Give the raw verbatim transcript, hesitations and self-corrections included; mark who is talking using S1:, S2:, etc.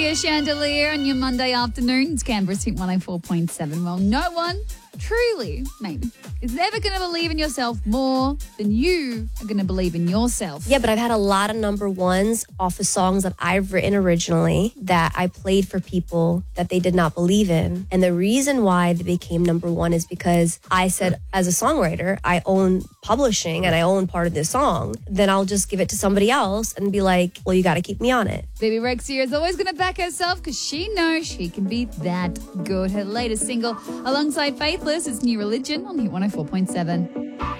S1: Rexia Chandelier on your Monday afternoon. It's Canberra's Hit one oh four point seven. Well, no one truly, maybe, is never going to believe in yourself more than you are going to believe in yourself.
S2: Yeah, but I've had a lot of number ones off of songs that I've written originally that I played for people that they did not believe in. And the reason why they became number one is because I said, as a songwriter, I own publishing and I own part of this song. Then I'll just give it to somebody else and be like, well, you got to keep me on it.
S1: Baby Rexia is always going to back herself because she knows she can be that good. Her latest single alongside Faithless is New Religion on Hit one oh four point seven.